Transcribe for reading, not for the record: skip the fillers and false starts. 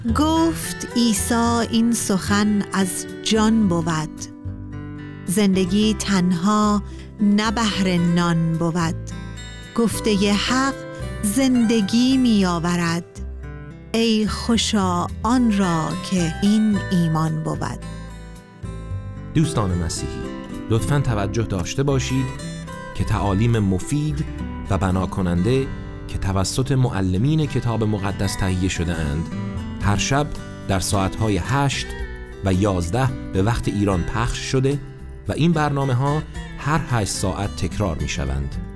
گفت عیسی این سخن از جان بود، زندگی تنها نه بهر نان بود. گفته حق زندگی می آورد، ای خوشا آن را که این ایمان بود. دوستان مسیحی، لطفاً توجه داشته باشید که تعالیم مفید و بنا کننده که توسط معلمین کتاب مقدس تهیه شده اند هر شب در ساعتهای 8 و 11 به وقت ایران پخش شده و این برنامه ها هر 8 ساعت تکرار می شوند.